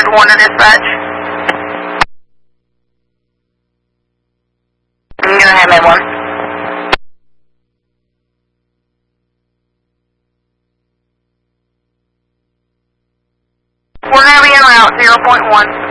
1 to dispatch. I'm going to have that one. We're going to be en route, 0.1.